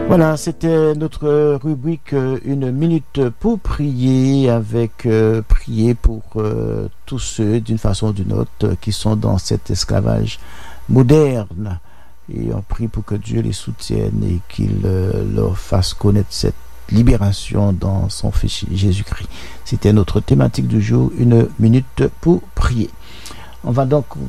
Voilà, c'était notre rubrique Une minute pour prier, avec prier pour tous ceux d'une façon ou d'une autre qui sont dans cet esclavage moderne. Et on prie pour que Dieu les soutienne et qu'il leur fasse connaître cette libération dans son Fils Jésus-Christ. C'était notre thématique du jour, une minute pour prier. On va donc